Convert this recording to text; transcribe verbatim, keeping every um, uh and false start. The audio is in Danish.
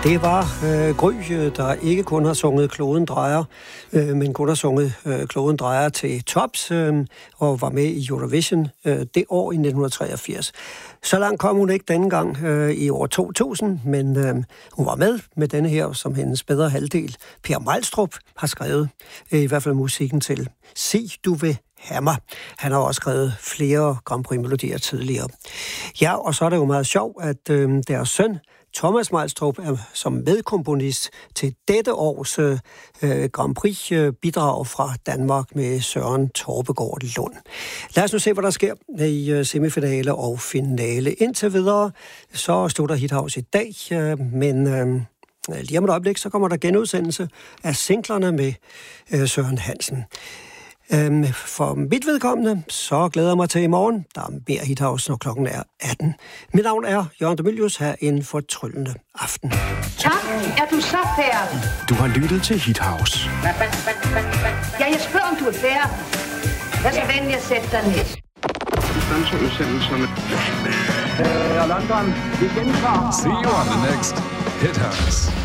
Det var øh, Gry, der ikke kun har sunget Kloden drejer, øh, men kun har sunget øh, Kloden drejer til tops øh, og var med i Eurovision øh, det år i nitten treogfirs. Så langt kom hun ikke denne gang øh, i år to tusind, men øh, hun var med med denne her, som hendes bedre halvdel, Per Mejlstrup, har skrevet øh, i hvert fald musikken til Se du vil have mig. Han har også skrevet flere Grand Prix-melodier tidligere. Ja, og så er det jo meget sjovt, at øh, deres søn, Thomas Mejlstrup, er som medkomponist til dette års øh, Grand Prix-bidrag fra Danmark med Søren Torpegaard Lund. Lad os nu se, hvad der sker i øh, semifinale og finale. Indtil videre, så slutter Hithouse i dag, øh, men øh, lige om et øjeblik, så kommer der genudsendelse af singlerne med øh, Søren Hansen. Øhm, for mit vedkommende, så glæder jeg mig til i morgen. Der er mere Hithouse, når klokken er atten. Mit navn er Jørgen de Mylius. Her en fortryllende aften. Tak, er du så færdig? Du har lyttet til Hithouse. Ja, jeg spørger, om du er færdig. Vær så venlig at sætte dig ned. Øh, London, vi gentager. See you on the next Hithouse.